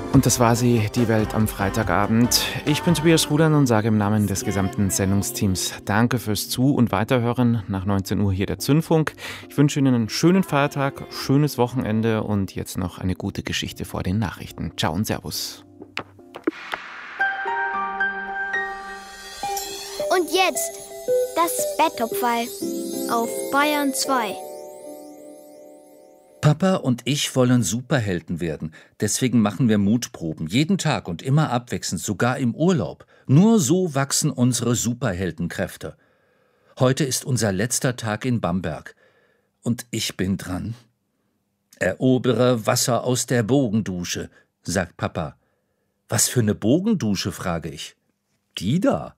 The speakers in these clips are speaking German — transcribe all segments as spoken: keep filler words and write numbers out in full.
Und das war sie, die Welt am Freitagabend. Ich bin Tobias Rudern und sage im Namen des gesamten Sendungsteams Danke fürs Zu- und Weiterhören. Nach neunzehn Uhr hier der Zündfunk. Ich wünsche Ihnen einen schönen Feiertag, schönes Wochenende und jetzt noch eine gute Geschichte vor den Nachrichten. Ciao und Servus. Und jetzt das Betttopferl auf Bayern zwei. Papa und ich wollen Superhelden werden. Deswegen machen wir Mutproben. Jeden Tag und immer abwechselnd, sogar im Urlaub. Nur so wachsen unsere Superheldenkräfte. Heute ist unser letzter Tag in Bamberg. Und ich bin dran. Erobere Wasser aus der Bogendusche, sagt Papa. Was für eine Bogendusche, frage ich. Die da.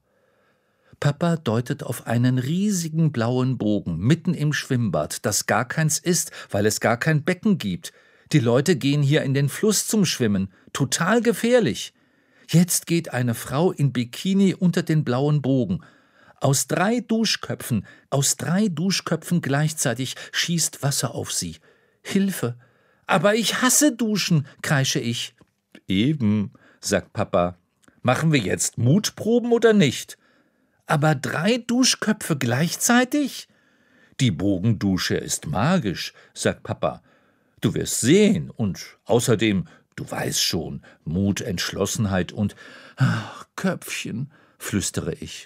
Papa deutet auf einen riesigen blauen Bogen mitten im Schwimmbad, das gar keins ist, weil es gar kein Becken gibt. Die Leute gehen hier in den Fluss zum Schwimmen. Total gefährlich. Jetzt geht eine Frau in Bikini unter den blauen Bogen. Aus drei Duschköpfen, aus drei Duschköpfen gleichzeitig schießt Wasser auf sie. Hilfe! Aber ich hasse Duschen, kreische ich. Eben, sagt Papa. Machen wir jetzt Mutproben oder nicht? Aber drei Duschköpfe gleichzeitig? Die Bogendusche ist magisch, sagt Papa. Du wirst sehen und außerdem, du weißt schon, Mut, Entschlossenheit und ach, Köpfchen, flüstere ich.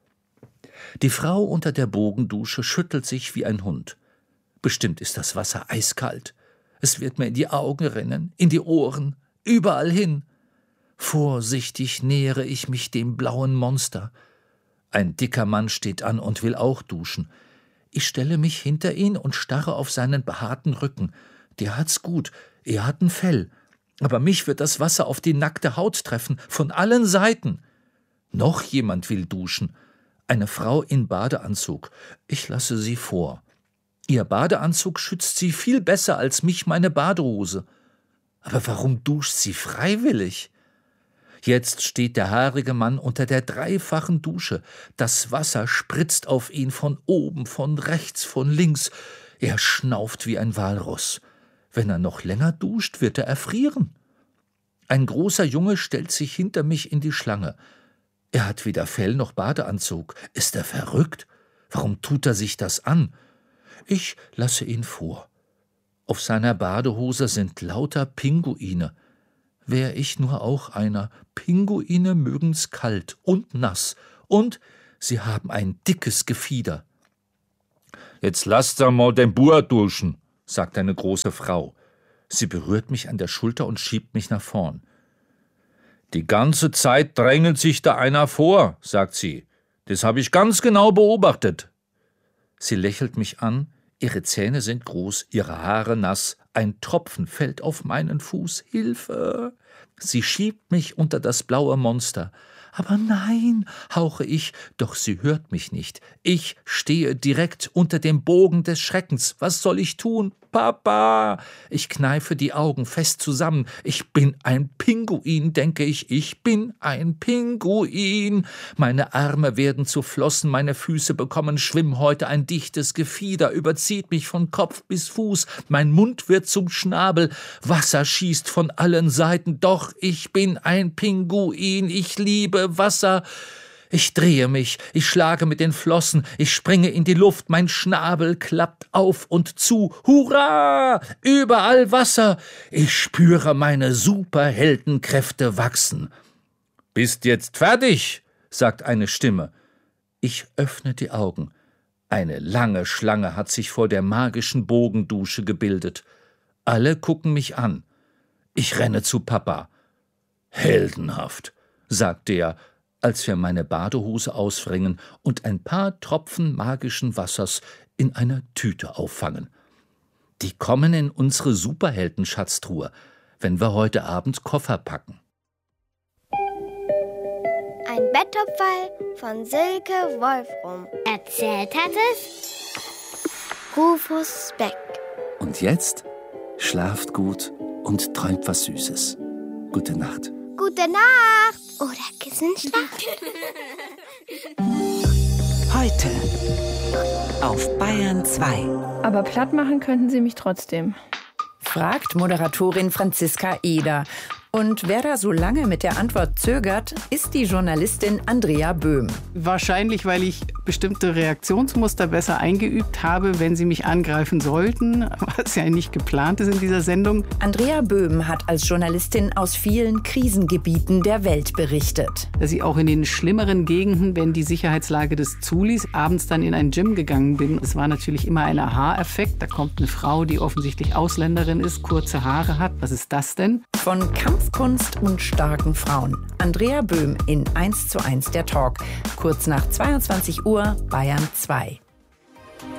Die Frau unter der Bogendusche schüttelt sich wie ein Hund. Bestimmt ist das Wasser eiskalt. Es wird mir in die Augen rinnen, in die Ohren, überall hin. Vorsichtig nähere ich mich dem blauen Monster. Ein dicker Mann steht an und will auch duschen. Ich stelle mich hinter ihn und starre auf seinen behaarten Rücken. Der hat's gut, er hat ein Fell. Aber mich wird das Wasser auf die nackte Haut treffen, von allen Seiten. Noch jemand will duschen. Eine Frau in Badeanzug. Ich lasse sie vor. Ihr Badeanzug schützt sie viel besser als mich meine Badehose. Aber warum duscht sie freiwillig? Jetzt steht der haarige Mann unter der dreifachen Dusche. Das Wasser spritzt auf ihn von oben, von rechts, von links. Er schnauft wie ein Walross. Wenn er noch länger duscht, wird er erfrieren. Ein großer Junge stellt sich hinter mich in die Schlange. Er hat weder Fell noch Badeanzug. Ist er verrückt? Warum tut er sich das an? Ich lasse ihn vor. Auf seiner Badehose sind lauter Pinguine. Wär ich nur auch einer. Pinguine mögen's kalt und nass. Und sie haben ein dickes Gefieder. »Jetzt lasst er mal den Bur duschen«, sagt eine große Frau. Sie berührt mich an der Schulter und schiebt mich nach vorn. »Die ganze Zeit drängelt sich da einer vor«, sagt sie. »Das habe ich ganz genau beobachtet.« Sie lächelt mich an, ihre Zähne sind groß, ihre Haare nass. Ein Tropfen fällt auf meinen Fuß. Hilfe! Sie schiebt mich unter das blaue Monster. Aber nein, hauche ich, doch sie hört mich nicht. Ich stehe direkt unter dem Bogen des Schreckens. Was soll ich tun? Papa! Ich kneife die Augen fest zusammen. Ich bin ein Pinguin, denke ich. Ich bin ein Pinguin. Meine Arme werden zu Flossen, meine Füße bekommen Schwimmhäute, ein dichtes Gefieder überzieht mich von Kopf bis Fuß. Mein Mund wird zum Schnabel. Wasser schießt von allen Seiten. Doch ich bin ein Pinguin. Ich liebe Wasser. Ich drehe mich, ich schlage mit den Flossen, ich springe in die Luft, mein Schnabel klappt auf und zu. Hurra! Überall Wasser! Ich spüre meine Superheldenkräfte wachsen. »Bist jetzt fertig?«, sagt eine Stimme. Ich öffne die Augen. Eine lange Schlange hat sich vor der magischen Bogendusche gebildet. Alle gucken mich an. Ich renne zu Papa. »Heldenhaft«, sagt der, als wir meine Badehose auswringen und ein paar Tropfen magischen Wassers in einer Tüte auffangen. Die kommen in unsere Superheldenschatztruhe, wenn wir heute Abend Koffer packen. Ein Betttopferl von Silke Wolfrum. Erzählt hat es Rufus Beck. Und jetzt schlaft gut und träumt was Süßes. Gute Nacht. Gute Nacht oder Kissenschlacht. Heute auf Bayern zwei. Aber platt machen könnten Sie mich trotzdem. Fragt Moderatorin Franziska Eder. Und wer da so lange mit der Antwort zögert, ist die Journalistin Andrea Böhm. Wahrscheinlich, weil ich bestimmte Reaktionsmuster besser eingeübt habe, wenn sie mich angreifen sollten, was ja nicht geplant ist in dieser Sendung. Andrea Böhm hat als Journalistin aus vielen Krisengebieten der Welt berichtet. Dass ich auch in den schlimmeren Gegenden, wenn die Sicherheitslage das zuließ, abends dann in ein Gym gegangen bin. Es war natürlich immer ein Aha-Effekt. Da kommt eine Frau, die offensichtlich Ausländerin ist, kurze Haare hat. Was ist das denn? Von Kampfkunst und starken Frauen. Andrea Böhm in eins zu eins der Talk. Kurz nach zweiundzwanzig Uhr, Bayern zwei.